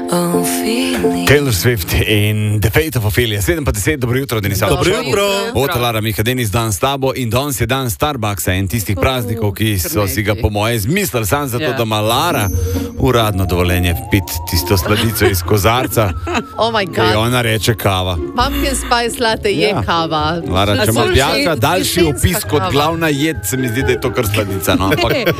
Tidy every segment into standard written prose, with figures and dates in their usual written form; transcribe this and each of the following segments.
Taylor Swift in The Fate of Ophelia. 7:10, dobro jutro, Denis. Dobro jutro. Lara Miha, Denis, dan s tabo in danes je dan Starbucksa in tistih praznikov, ki so si ga po moje izmislili sam zato, da ima Lara uradno dovoljenje piti tisto sladico iz kozarca, ki ona reče kava. Pumpkin spice latte je kava. Lara, če ima Bjaka daljši opis kot glavna jed, se mi zdi, da je to kar sladica. No?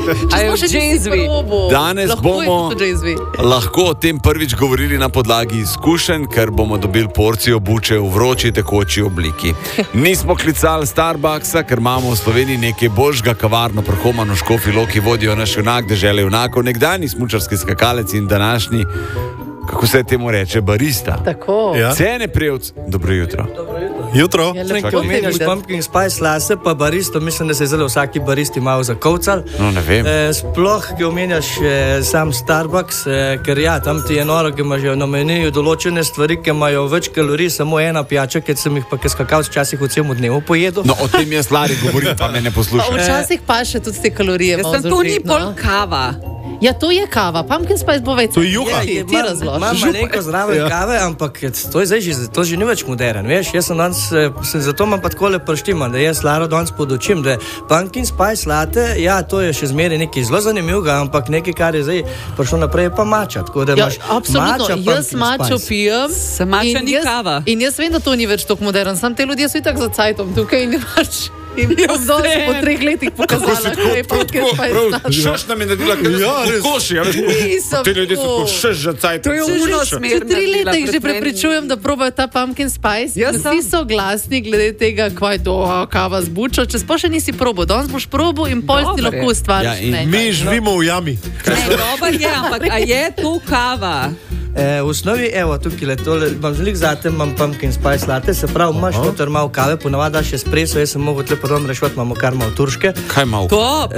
Danes bomo lahko o tem prvič govorili na podlagi izkušenj, ker bomo dobili porcijo buče v vroči tekoči obliki. Nismo klicali Starbucksa, ker imamo v Sloveniji nekaj boljšega kavarno prhomano Škofji Loki, vodijo naš junak, dežele junakov, nekdanji smučarski skakalec in današnji, kako se temu reče, barista. Tako. Ja. Cene Prevc, dobro jutro. Jutro. Ko omenjaš pumpkin spice latte, pa baristo, mislim, da se zelo vsaki baristi malo zakovcal. No, ne vem. Sploh, ki omenjaš sam Starbucks, ker ja, tam ti je noro, ki imajo na meniju določene stvari, ki imajo več kalorij, samo ena pijača, ker sem jih pa skakal včasih v celem dnevu pojedel. No, o tem jaz Lari govorim, pa me ne poslušaj. Včasih pa še tudi te kalorije. To ni pol kava. Ja, to je kava. Pumpkin spice bo več. To je juha. Ti razloži. Imam malenko zraven kave, ampak to je zdaj že ni več modern, veš, jaz sem danes, zato imam pa takole prštima, da jaz Laro danes podočim, da pumpkin spice latte, ja, to je še zmeraj nekaj zelo zanimivega, ampak nekaj, kar je zdaj prišlo naprej, je pa mača, tako da imaš absolutno, jaz mačo pijem. Mača ni kava. In jaz vem, da to ni več tako modern, sam te ljudje so itak za cajtom tukaj in imaš. In obdobje po 3 letih pokazala, kako je pumpkin spice latte. Šoš nam je naredila, ker je koši, ja, veš, ti ljudje so ko šeš za cajt. To je unosmer. 3 leta jih že prepričujem, da probajo ta pumpkin spice. Vsi so glasni glede tega, kva je to kava z bučo. Če sploh še nisi probal, danes boš probal in pol si lahko ustvariš. Mi živimo v jami. Dobar je, ampak a je to kava? V osnovi, evo, tukaj tole, imam zlik zate, imam pumpkin spice latte, se pravi, imaš noter malo kave, ponavadi daš espresso, jaz sem mogel tle prvom rešvat, imamo kar malo turške. Kaj malo? Top!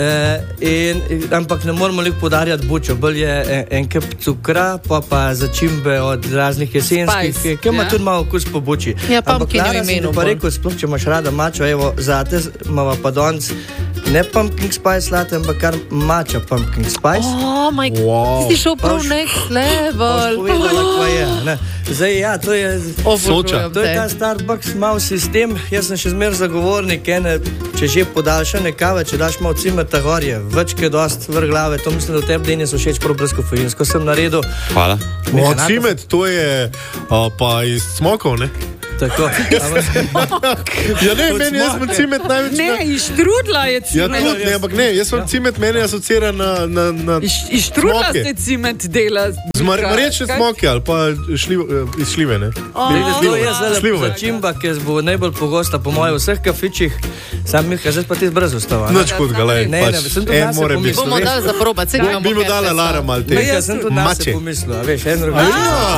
Ampak ne moramo lik podarjati bučo, bolj je en kep cukra, pa začimbe od raznih jesenskih, ki ima tudi malo okus po buči. Ja, pumpkin je v imenu. Pa rekel, sploh, če imaš rada mačo, evo, zate, imamo pa danes ne pumpkin spice latte, ampak kar mača pumpkin spice. Oh my god, ti si šel prav next level. Zdaj, ja, to je Soča. To je ta Starbucks mal sistem. Jaz sem še zmer zagovornik ene, če že podaljšane kave, če daš malo cimeta gor, je več kaj dost vrh glave. To mislim, da v tebi Denis všeč prav brezkofeinsko sem naredil. Hvala. Cimet, to je pa iz smokov, ne? Tako. Ja ne, meni jaz sem cimet največ. Ne, iz štrudla je cimet. Ja tudi, ne, ampak ne, jaz sem cimet, meni asocira na iz štrudla se cimet dela. Marječne smoke ali pa iz šljive, ne? To je zelo začimba, ki bo najbolj pogosta po moje vseh kafičih. Sam Miha, zdaj pa ti brez ustava. Nič hudega, lej, en more biti. Bomo dali za probat, se bi mu dala Lara malo te. Jaz sem tudi nas pomislil, a veš, en drugi.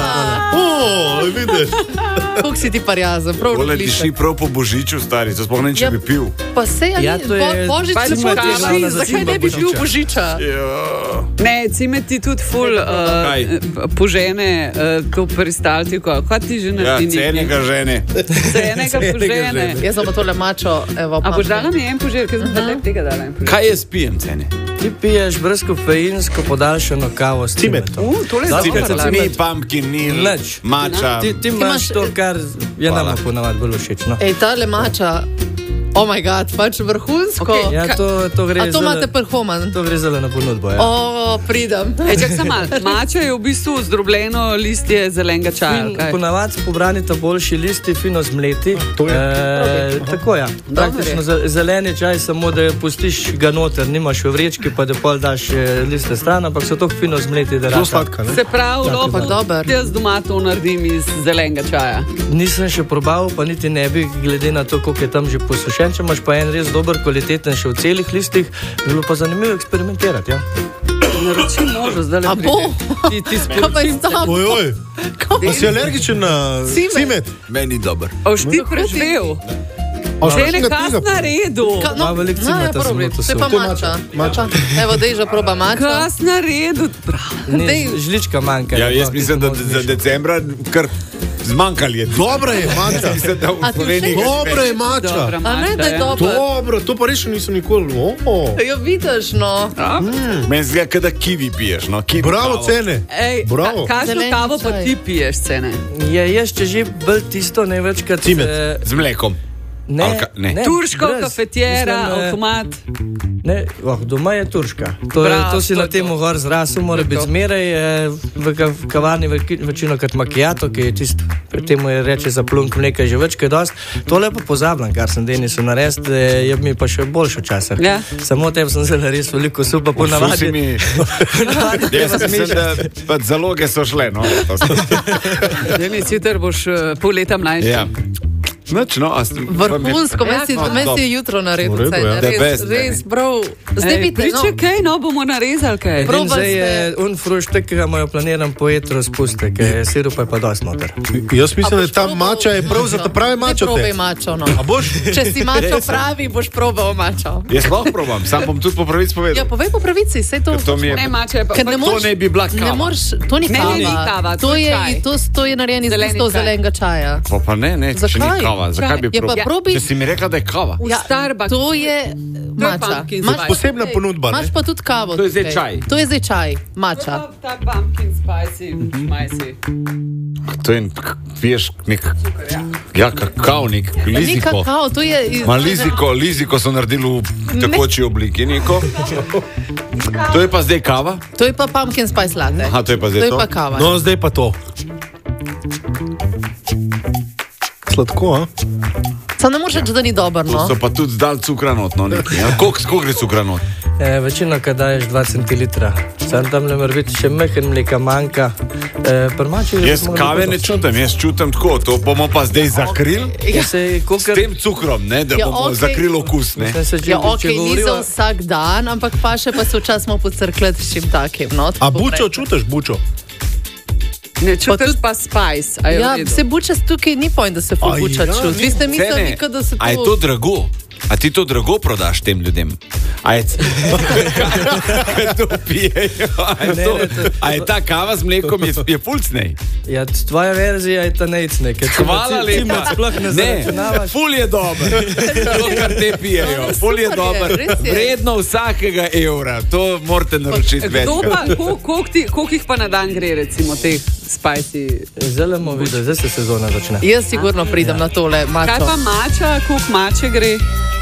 Vidiš. Kako si ti parjazen, prav Vole ti ši prav po Božiču, stari, to sploh ne, če bi pil. Pa se ja ni, Božič se počasi, zakaj ne bi pil Božiča? Ne, cimet ti tudi ful požene to peristaltiko. Kaj ti že naredi? Ja, cenega žene. Cenega požene. Jaz sem pa tole mačo, evo. A boš dala mi en požir, ker sem pa tega dala en požir. Kaj jaz pijem, cene? Ti piješ brezkofeinsko podaljšano kavo s cimetom. Tole je dobro. Ni pumpkin, ni mača. Ti imaš to, kar je nama ponavadi bolj všeč. Ej, tale mača, oh my god, pač vrhunsko. Ja, to gre. A to imate prhoman? To gre zelo na ponudbo, ja. Pridem. Čak sam mal, mača je v bistvu zdrobljeno listje zelenega čaja. Ponavadi pobranite boljši listi, fino zmleti. Tako, ja. Praktično zeleni čaj, samo da pustiš ga noter, nimaš v vrečki, pa da pol daš liste stran, ampak so to fino zmleti, da rata. Sladka, ne? Se pravi, jaz doma to naredim iz zelenega čaja. Nisem še probal, pa niti ne bi, glede na to, koliko je tam že posušen. Če imaš pa en res dober, kvaliteten še v celih listih, bilo pa zanimivo eksperimentirati, ja. Naroči možo, zdaj le pride. Ti sporočim. Ojoj, pa si alergičen na cimet? Meni dober. Oš ti preživel? Že je nekaj na redu. Ma velik cimeta sem to se pa mača. Evo, dejža proba mača. Kas na redu, bravo. Žlička manjka. Ja, jaz mislim, da za decembra kar zmanjkali je. Dobra je mača. Dobra je mača. A ne, da je dobro. Dobro, to pa res nisem nikoli. Jo vidiš, no. Meni zgleda, da kiwi piješ. No, kiwi Bravo, kavo. Cene. Bravo. Kakšno kavo pa ti piješ, Cene? Jaz če že bolj tisto največkrat... Z mlekom. Ne. Turško, kafetjera, avtomat. Ne, doma je turška. To si na tem gor zrasel, mora biti zmeraj v kavarni večino kot macchiato, ki je tisto, pri temu je reče za plunk mleka že več, kaj dost. Tole pa pozabljam, kar sem Denisu naredil, je mi pa še boljše včasih. Ja. Samo tem sem zelo res veliko supa ponavadi. Jaz mislim, da pa zaloge so šle, no. Denis, jutr boš pol leta mlajši. Ja. Vrhunsko, meni si je jutro naredil. Res, prav. Zdaj vidite, kaj, bomo narezali kaj. Zdaj je fruštek, ki ga imajo planiran po jetru spuste, ker sirupa je pa dosti noter. Jaz mislim, da ta mača je prav za to pravi mačo. Ne probaj mačo, no. Če si mačo pravi, boš probal mačo. Jaz lahko probam, sam bom tudi po pravici povedal. Ja, povej po pravici, saj to. Ne, mača je pa. To ne bi bila kava. To ni kava. To je narejeno iz zelenega čaja. Pa ne, če ni kava. Zakaj bi probal? Če si mi rekla, da je kava. Ja, to je mača. Posebna ponudba. Imaš pa tudi kavo. To je zdaj čaj. To je zdaj čaj, mača. Ta pumpkin spicy, šmajsi. To je, veš, nek... Ja, kakav, nek liziko. Ni kakao, to je... Liziko so naredili v tekoči obliki, neko. To je pa zdaj kava? To je pa pumpkin spice latte. Aha, to je pa zdaj to? To je pa kava. No, zdaj pa to. Sladko, a? Sam ne moreš reči, da ni dobro, no? To so pa tudi zdal cukra not, no, neki. Koliko gre cukra not? Večino, kad daješ 2 centilitra. Sam tam ne mora biti še mehen mleka manjka. Jaz kave ne čutim, jaz čutim tako. To bomo pa zdaj zakrili s tem cukrom, ne, da bomo zakrili okus, ne? Ja, okej, ni za vsak dan, ampak pa še pa se včasih smo pocrkljati s čim takim, no? A bučo čutiš, bučo? Ne, čutiš pa spice. Ja, se buča tukaj ni point, da se buča čuti. Vi ste mislili, da se to... A je to drago? A ti to drago prodaš tem ljudem? A je to pijejo? A je ta kava z mlekom je fulcnej? Ja, tvoja verzija je ta nejcnej. Hvala lepa. Ne, ful je dober. To, kar te pijejo. Ful je dober. Vredno vsakega evra. To morate naročiti več. Koliko jih pa na dan gre, recimo, teh spicy? Zelo bomo videli, zdaj se sezona začne. Jaz sigurno pridem na tole mačo. Kaj pa mača, koliko mače gre?